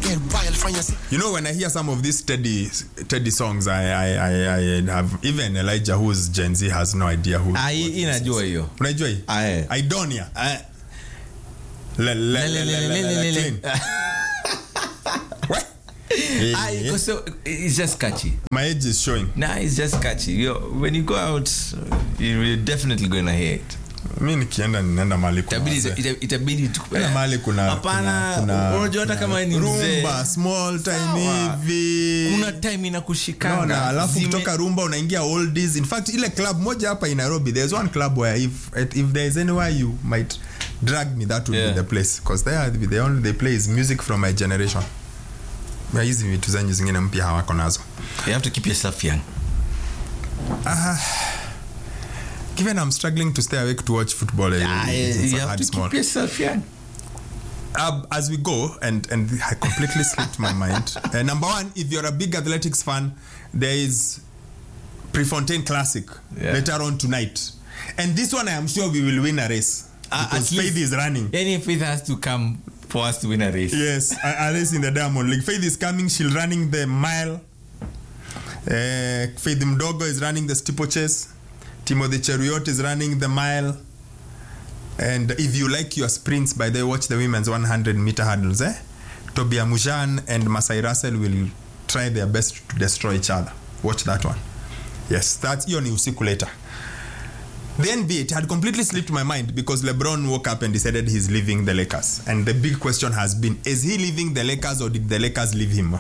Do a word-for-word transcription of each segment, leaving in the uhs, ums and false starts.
You know, when I hear some of these Teddy Teddy songs, I I I, I have even Elijah, who's Gen Z, has no idea who. I inajua hiyo. Unajua hii? Idonia. Le le le le le. What? I so it's just catchy. My age is showing. Nah, it's just catchy. Yo, when you go out, you're definitely gonna hear it. Mimi nikienda ninaenda mahali kuna itabidi itabidi tukupenda mahali kuna hapana unajua hata kama ni rumba small time hivi kuna time inakushikanga no, alafu kutoka rumba unaingia oldies. In fact ile club moja hapa in Nairobi, there's one club where if if there is anywhere you might drag me, that would yeah. be the place, because there the only they play is music from my generation. Na hizi vitu zanyu zingine mpya hawako nazo. You have to keep yourself young. Ah uh, Given I'm struggling to stay awake to watch football, yeah, you have to small. keep yourself young. Uh, as we go, and, and I completely slipped my mind. Uh, number one, if you're a big athletics fan, there is Prefontaine Classic yeah. later on tonight. And this one, I am sure we will win a race. Uh, because Faith is running. Any Faith has to come for us to win a race. Yes, a, a race in the Diamond League. Faith is coming. She's running the mile. Uh, Faith Mdogo is running the steeplechase. Timothy Cheruiyot is running the mile. And if you like your sprints, by the way, watch the women's one hundred meter hurdles. Eh? Tobia Mujan and Masai Russell will try their best to destroy each other. Watch that one. Yes, that's your new usiku later. The N B A, it had completely slipped my mind because LeBron woke up and decided he's leaving the Lakers. And the big question has been, is he leaving the Lakers or did the Lakers leave him?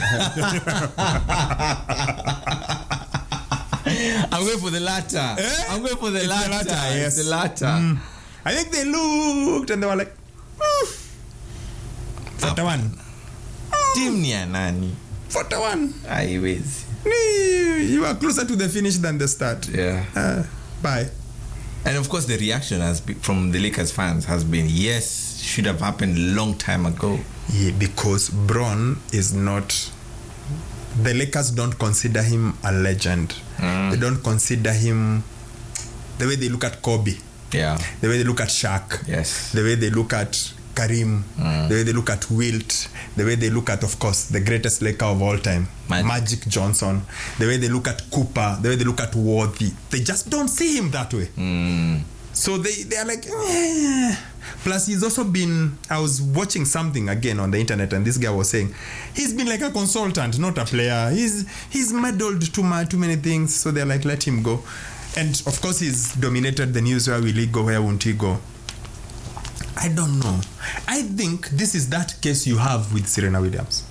I'm going for the latter. Eh? I'm going for the latter. the latter. Yes. The latter. Mm. I think they looked and they were like, mm. forty-one. Team niya nani? forty-one. Haiwezi. You are closer to the finish than the start. Yeah. Uh, bye. And of course, the reaction has been, from the Lakers fans has been, yes, should have happened a long time ago. Yeah, because Bron is not... The Lakers don't consider him a legend. Mm. They don't consider him the way they look at Kobe. Yeah. The way they look at Shaq. Yes. The way they look at Kareem. Mm. The way they look at Wilt. The way they look at, of course, the greatest Laker of all time, Magic, Magic Johnson. The way they look at Cooper. The way they look at Worthy. They just don't see him that way. Mm. So they, they are like, eh. Plus he's also been, I was watching something again on the internet and this guy was saying, he's been like a consultant, not a player. He's he's meddled too much, too many things. So they're like, let him go. And of course he's dominated the news. Where will he go? Where won't he go? I don't know. I think this is that case you have with Serena Williams.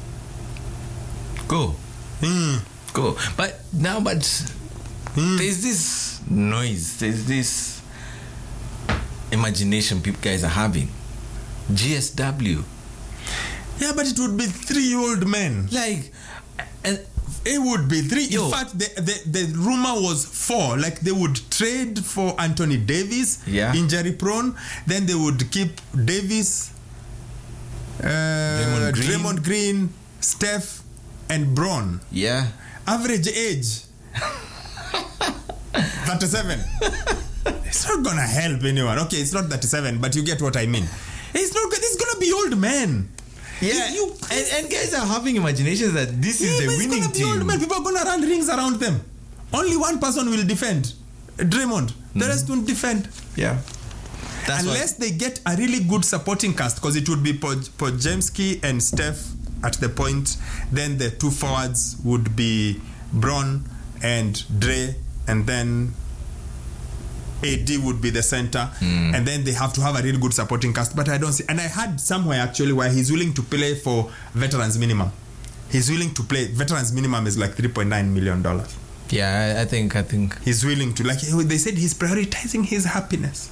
Go. Mm. Go. But now, but mm. there's this noise. There's this imagination people guys are having. G S W. Yeah, but it would be three old men. Like, and it would be three. Yo. In fact, the, the the rumor was four. Like they would trade for Anthony Davis, yeah. injury prone. Then they would keep Davis, uh, Draymond Green. Draymond Green, Steph, and Bron. Yeah. Average age thirty-seven. It's not gonna help anyone. Okay, it's not thirty-seven, but you get what I mean. It's not. It's gonna be old men. Yeah, you, and, and guys are having imaginations that this is yeah, the winning it's team. Old men. People are gonna run rings around them. Only one person will defend, Draymond. The mm. rest won't defend. Yeah. That's Unless they get a really good supporting cast, because it would be Podziemski and Steph at the point. Then the two forwards would be Bron and Dre, and then A D would be the center, mm. and then they have to have a really good supporting cast. But I don't see, and I heard somewhere actually where he's willing to play for veterans minimum. He's willing to play veterans minimum is like three point nine million dollars. Yeah, I think I think he's willing to, like they said, he's prioritizing his happiness.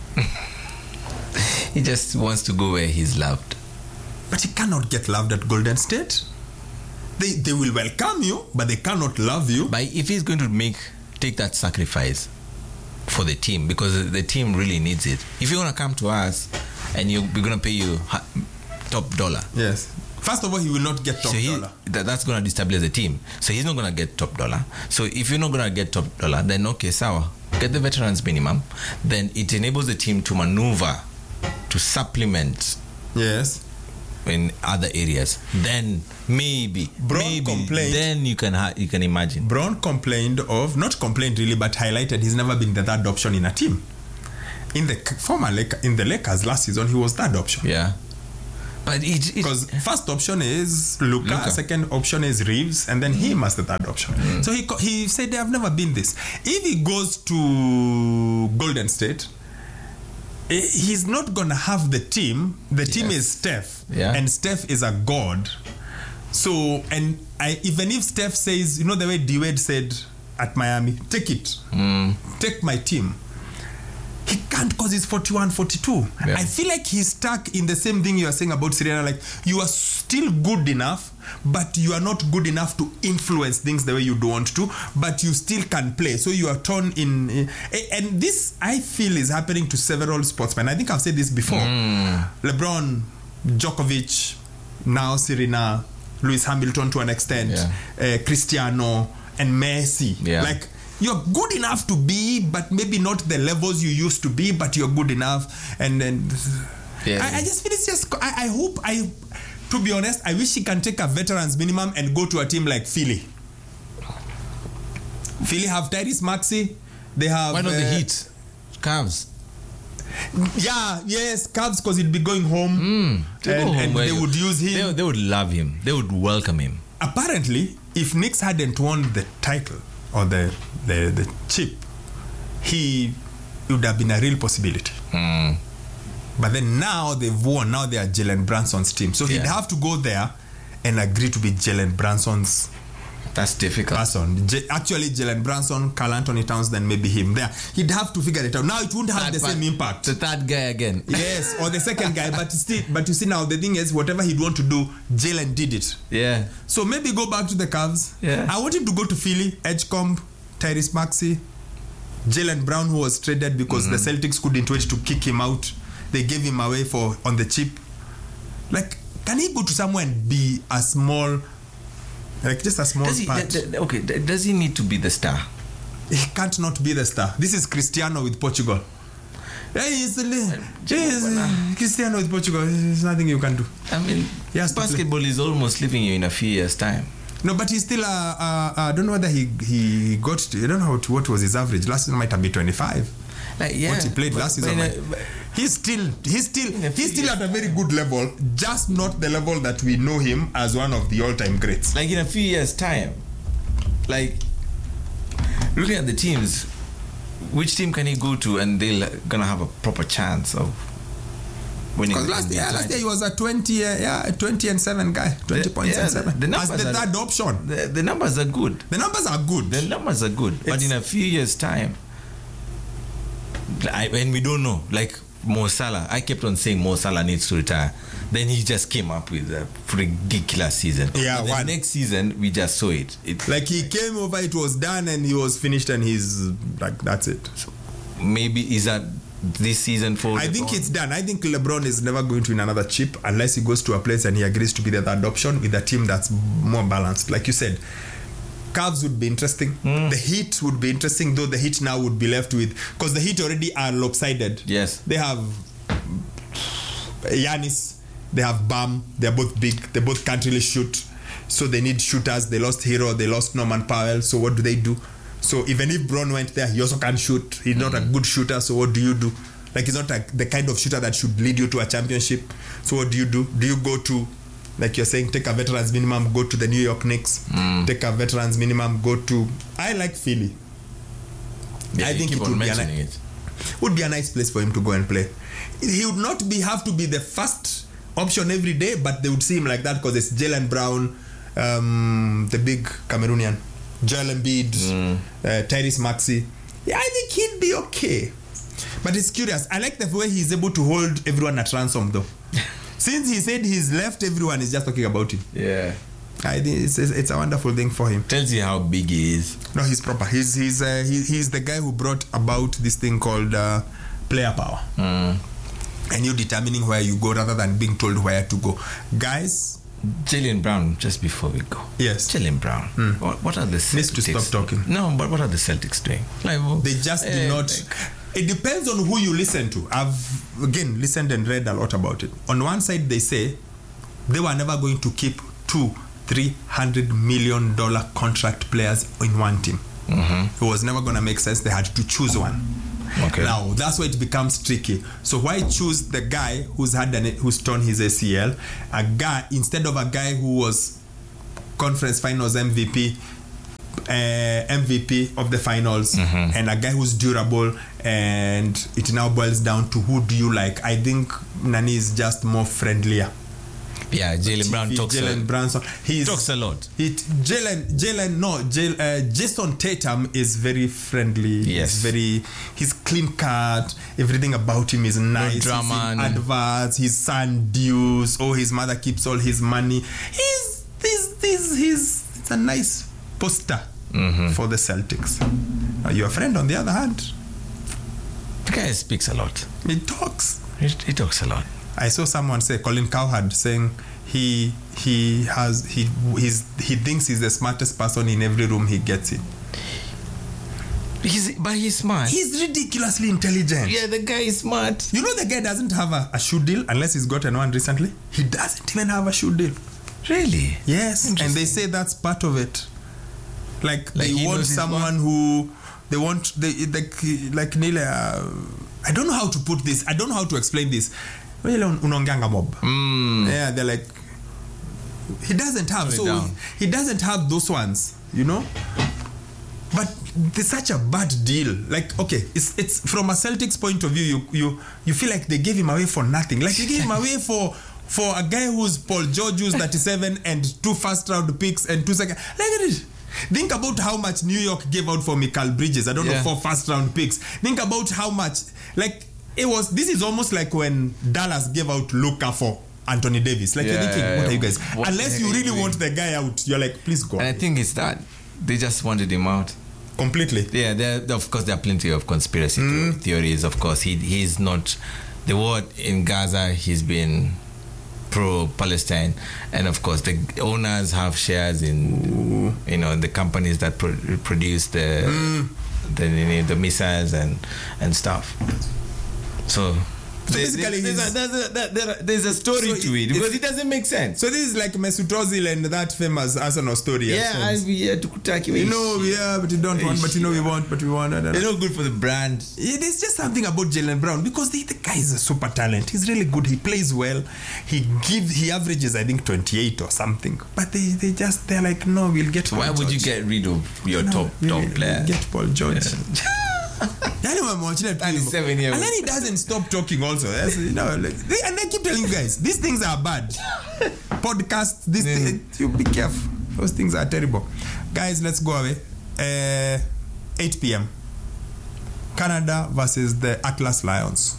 He just wants to go where he's loved. But he cannot get loved at Golden State. They they will welcome you, but they cannot love you. But if he's going to make take that sacrifice for the team, because the team really needs it. If you're gonna come to us and you, we're gonna pay you ha- top dollar. Yes. First of all, he will not get top so he, dollar. That, that's gonna destabilize the team. So he's not gonna get top dollar. So if you're not gonna get top dollar, then okay, sawa, get the veterans minimum. Then it enables the team to maneuver, to supplement. Yes. in other areas, then maybe, Braun maybe, complained- then you can ha- you can imagine. Braun complained of, not complained really, but highlighted he's never been the third option in a team. In the k- former Lak- in the Lakers last season, he was third option. Yeah, but it, it Because first option is Luka, Luka. second option is Reeves, and then him as the third option. So he co- he said they have never been this. If he goes to Golden State, eh, he's not gonna have the team. The team Yes. is Steph, Yeah. and Steph is a god. So, and I, even if Steph says, you know, the way D Wade said at Miami, take it, Mm. take my team. He can't because he's forty-one, forty-two. Yeah. I feel like he's stuck in the same thing you are saying about Serena. Like, you are still good enough, but you are not good enough to influence things the way you do want to, but you still can play. So you are torn in. in and this, I feel, is happening to several sportsmen. I think I've said this before. LeBron, Djokovic, now Serena, Lewis Hamilton to an extent, Yeah. uh, Cristiano, and Messi. Yeah. Like, you're good enough to be, but maybe not the levels you used to be, but you're good enough. And then Yeah. I, I just feel it's just, I, I hope, I, to be honest, I wish he can take a veterans minimum and go to a team like Philly. Philly have Tyrese Maxey. They have. Why not the uh, Heat? Cavs. Yeah, yes, Cavs, because he'd be going home. Mm. To go And, home and where they you- would use him. They, they would love him. They would welcome him. Apparently, if Knicks hadn't won the title or the the, the chip, he would have been a real possibility. Mm. But then now they've won. Now they are Jalen Brunson's team. So he'd Yeah. have to go there and agree to be Jalen Brunson's That's difficult. person. J- actually, Jalen Brunson, Karl Anthony Towns, then maybe him there. He'd have to figure it out. Now it wouldn't have Third the part- same impact. The third guy again. Yes, or the second guy. But still, but you see now the thing is, whatever he'd want to do, Jalen did it. Yeah. So maybe go back to the Cavs. Yeah. I want him to go to Philly, Edgecombe, Tyrese Maxey, Jalen Brown, who was traded because Mm-hmm. the Celtics couldn't wait to kick him out. They gave him away for on the cheap. Like, can he go to somewhere and be a small, like just a small Does he, part? th- th- okay, th- does he need to be the star? He can't not be the star. This is Cristiano with Portugal. Yeah, he's, the, he's Cristiano with Portugal. There's nothing you can do. I mean, He has to play. basketball is almost leaving you in a few years' time. No, but he's still. Uh, uh, I don't know whether he he got. To, I don't know what, what was his average. Last season might have been twenty-five. Like, yeah, What he played but- last but season. in a- like- but- he's still. He's still. In a few He's still years. at a very good level. Just not the level that we know him as one of the all-time greats. like in a few years' time, like looking at the teams, which team can he go to and they're gonna have a proper chance of winning? Because the last N B A year, last title? year he was a twenty. Uh, yeah, twenty and seven guy. Twenty The- points yeah, and seven. the As numbers the are- third option. The, the numbers are good. The numbers are good. The numbers are good, but It's- in a few years' time, I, and we don't know. Like Mo Salah, I kept on saying Mo Salah needs to retire. Then he just came up with a ridiculous season. Yeah, But the one. next season we just saw it. It Like he came over, it was done, and he was finished, and he's like, that's it. maybe is that this season for. I think LeBron? it's done. I think LeBron is never going to win another chip unless he goes to a place and he agrees to be the third option with a team that's more balanced. Like you said, Cavs would be interesting. Mm. The Heat would be interesting, though the Heat now would be left with, because the Heat already are lopsided. Yes. They have Giannis, they have Bam, they're both big, they both can't really shoot. So they need shooters. They lost Hero, they lost Norman Powell. So what do they do? So even if Braun went there, he also can't shoot. He's not a good shooter. So what do you do? Like, he's not a, the kind of shooter that should lead you to a championship. So what do you do? Do you go to, like you're saying, take a veterans minimum, go to the New York Knicks, Mm. take a veterans minimum, go to, I like Philly. Yeah, I you think keep it on would be, a, mentioning ni- it. would be a nice place for him to go and play. He would not be have to be the first option every day, but they would see him like that because it's Jalen Brown, um, the big Cameroonian, Joel Embiid, Mm. uh, Tyrese Maxey. Yeah, I think he'd be okay. But it's curious. I like the way he's able to hold everyone at ransom, though. Since he said he's left, everyone is just talking about him. Yeah. I think it's, it's a wonderful thing for him. Tells you how big he is. No, he's proper. He's he's uh, he, he's the guy who brought about this thing called uh, player power, Mm. and you determining where you go rather than being told where to go. Guys, Jalen Brown, just before we go. yes, Jalen Brown. What, what are the Celtics? Needs to stop talking. No, but what are the Celtics doing? Like, well, they just eh, did not. like- It depends on who you listen to. I've again listened and read a lot about it. On one side, they say they were never going to keep two, three hundred million dollar contract players in one team. Mm-hmm. It was never going to make sense. They had to choose one. Okay. Now that's where it becomes tricky. So why choose the guy who's had an, who's torn his A C L, a guy instead of a guy who was conference finals M V P, uh, M V P of the finals, mm-hmm. and a guy who's durable? And it now boils down to who do you like? I think Nani is just more friendlier. Yeah, Jaylen Brown talks Jalen a, Brunson. He's, talks a lot. It Jalen Jalen no Jay, uh, Jason Tatum is very friendly. Yes. He's very he's clean cut. Everything about him is nice. No drama. He's in adverts. His son dues. Oh, his mother keeps all his money. He's this this he's it's a nice poster mm-hmm. for the Celtics. Now, your friend, on the other hand, the guy speaks a lot. he talks. He, he talks a lot. I saw someone say, Colin Cowherd, saying he he has he he's, he thinks he's the smartest person in every room he gets in. He's, but he's smart. He's ridiculously intelligent. Yeah, the guy is smart. You know the guy doesn't have a, a shoe deal unless he's gotten one recently. He doesn't even have a shoe deal. Really? Yes, and they say that's part of it. Like, Like they he want knows his someone who they want they like like Nile. Uh, I don't know how to put this. I don't know how to explain this. Well, unonganga mob. Mm. Yeah, they're like he doesn't have Slow it so down. he doesn't have those ones, you know. But it's such a bad deal. Like, okay, it's it's from a Celtics point of view, you you you feel like they gave him away for nothing. Like they gave him away for for a guy who's Paul George, who's thirty-seven, and two first round picks and two second. Like, think about how much New York gave out for Mikal Bridges. I don't Yeah. know, four first round picks. Think about how much, like, it was. This is almost like when Dallas gave out Luka for Anthony Davis. Like, Yeah, you're thinking, what are you guys? what the Unless heck you are you really doing? want the guy out, you're like, please go. And I think it's that they just wanted him out. Completely. Yeah, there, of course, there are plenty of conspiracy Mm. theories. Of course, he he's not the war in Gaza. He's been pro-Palestine, and of course, the owners have shares in Ooh. you know the companies that pro- produce the, Mm. the the the missiles and and stuff. So. So there- basically there's, he's- a, there's, a, there- there- there's a story So to it- it because it's- it doesn't make sense. So this is like Mesut Ozil and that famous Arsenal story. Yeah, I, episodes. yeah, tukutaki You know, yeah, but you don't want, but you know we want, but we want. I don't They're know. not good for the brand. It is just something about Jaylen Brown because the, the guy is a super talent. He's really good. He plays well. He gives. He averages, I think, twenty-eight or something. But they, they just they're like, no, we'll get. So Paul why would you George. get rid of your No, top we'll- top player? we'll Get Paul George. Yani wamewachia tu hivyo. thirty-seven year And old. then he doesn't stop talking also. That's, you know, like, they, and I keep telling you guys, these things are bad. Podcasts, this Yeah. thing, you be careful. Those things are terrible. Guys, let's go away. Uh, eight p.m. Canada versus the Atlas Lions.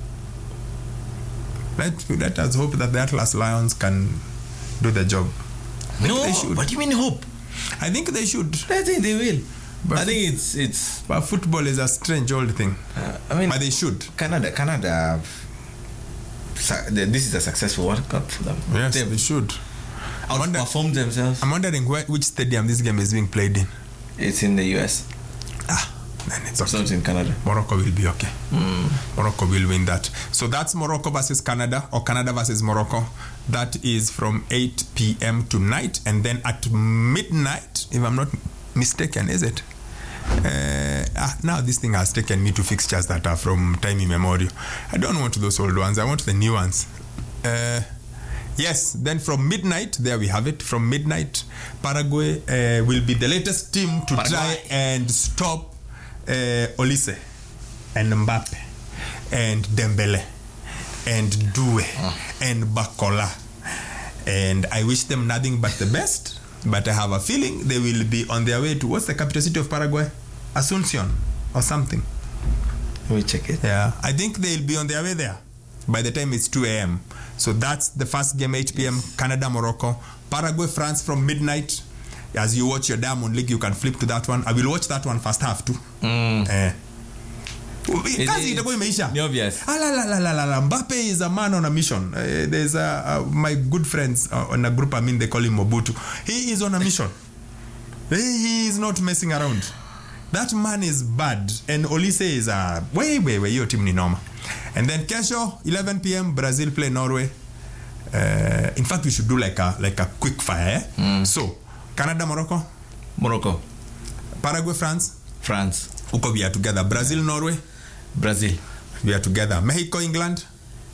Let, let us hope that the Atlas Lions can do the job. No, they should. what do you mean hope? I think they should. I think they will. But- I think it's it's. But football is a strange old thing. Uh, I mean, But they should. Canada, Canada. have su- the- This is a successful World Cup for them. Yes, They've they should. I wonder- outperformed themselves. I'm wondering where, which stadium this game is being played in. It's in the U S. Ah, then it's It's okay. not in Canada. Morocco will be okay. Morocco will win that. So that's Morocco versus Canada, or Canada versus Morocco. That is from eight p.m. tonight, and then at midnight, if I'm not mistaken, is it? Uh, ah, now this thing has taken me to fixtures that are from time immemorial. I don't want those old ones. I want the new ones. Uh, yes, then from midnight, there we have it. From midnight, Paraguay uh, will be the latest team to Paraguay. try and stop uh, Olise and Mbappe and Dembele and Due and Bacola. And I wish them nothing but the best. But I have a feeling they will be on their way to, what's the capital city of Paraguay? Asuncion or something. Let me check it. Yeah, I think they'll be on their way there by the time it's two a.m. So that's the first game, eight p.m. Canada, Morocco. Paraguay, France from midnight. As you watch your Diamond League, you can flip to that one. I will watch that one first half too. Mm. Eh. It- Kazi it- itakuwa imeisha. Ni obvious. Ah, la, la, la, la, la, la. Mbappe is a man on a mission. Uh, there's a, uh, my good friends uh, on a group, I mean, they call him Mobutu. He is on a mission. he, he is not messing around. That man is bad. And Olise is a way, way, way. Your team ni noma. And then kesho, eleven p.m., Brazil play Norway. Uh, in fact, we should do like a like a quick fire. Eh? Mm. So, Canada, Morocco, Morocco, Paraguay, France, France, Uko, we are together. Brazil, Norway, Brazil, we are together. Mexico, England,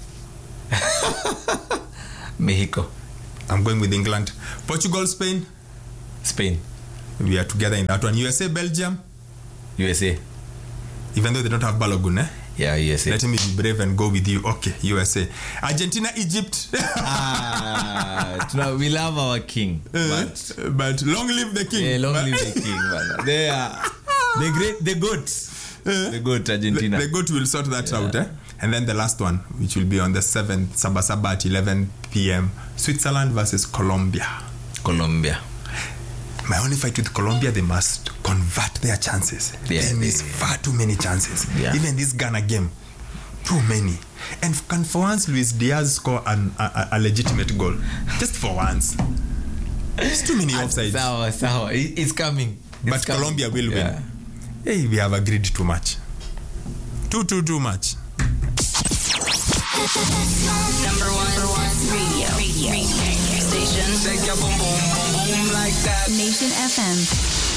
Mexico, I'm going with England. Portugal, Spain, Spain, we are together in that one. U S A, Belgium, U S A. even though they don't have Balogun, eh? Yeah, U S A. Let me be brave and go with you. Okay, U S A. Argentina, Egypt. Ah, tuna- we love our king, Uh, but but long live the king. yeah, long But- live the king. Man. They are the great, the goats, Uh, the goat the, Argentina. the goat will sort that Yeah. out, eh? And then the last one, which will be on the seventh, Saba Saba at eleven p.m. Switzerland versus Colombia. Colombia. My only fight with Colombia, they must convert their chances. Yeah, they miss they- far too many chances. Yeah. Even this Ghana game, too many. And can for once Luis Diaz score an, a, a legitimate goal? Just for once. There's too many offsides. Sawa, sawa. It- It's coming. It's But coming. Colombia will Yeah. win. Hey, we have agreed too much. Too, too, too much. Number one, number one radio, radio, radio station. Shake your boom boom boom boom like that. Nation F M.